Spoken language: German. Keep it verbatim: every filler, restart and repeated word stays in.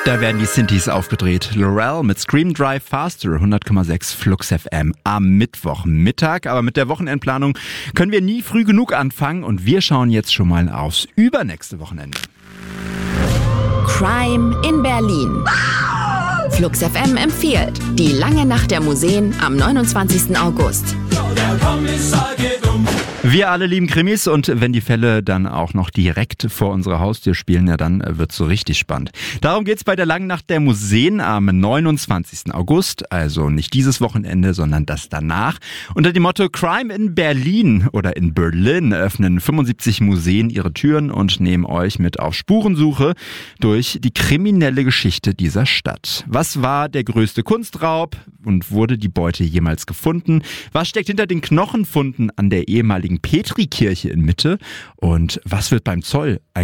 Da werden die Synthes aufgedreht. Lorel mit Scream Drive Faster, hundert Komma sechs Flux F M am Mittwochmittag. Aber mit der Wochenendplanung können wir nie früh genug anfangen und wir schauen jetzt schon mal aufs übernächste Wochenende. Crime in Berlin. Flux F M empfiehlt die lange Nacht der Museen am neunundzwanzigsten August. Der Kommissar geht um. Wir alle lieben Krimis und wenn die Fälle dann auch noch direkt vor unserer Haustür spielen, ja dann wird's so richtig spannend. Darum geht's bei der langen Nacht der Museen am neunundzwanzigsten August, also nicht dieses Wochenende, sondern das danach. Unter dem Motto Crime in Berlin oder in Berlin öffnen fünfundsiebzig Museen ihre Türen und nehmen euch mit auf Spurensuche durch die kriminelle Geschichte dieser Stadt. Was war der größte Kunstraub und wurde die Beute jemals gefunden? Was steckt hinter den Knochenfunden an der ehemaligen Petrikirche in Mitte? Und was wird beim Zoll eigentlich